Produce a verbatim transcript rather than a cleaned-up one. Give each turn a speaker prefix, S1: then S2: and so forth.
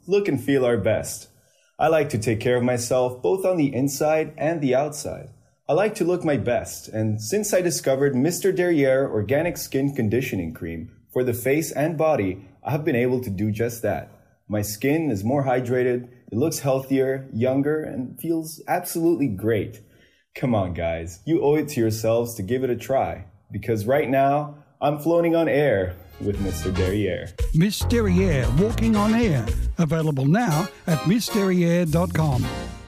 S1: look and feel our best. I like to take care of myself both on the inside and the outside. I like to look my best, and since I discovered Mister Derriere Organic Skin Conditioning Cream for the face and body, I have been able to do just that. My skin is more hydrated, it looks healthier, younger, and feels absolutely great. Come on, guys, you owe it to yourselves to give it a try, because right now, I'm floating on air with Mister Derriere.
S2: Miss Derriere Walking on Air, available now at miss derriere dot com.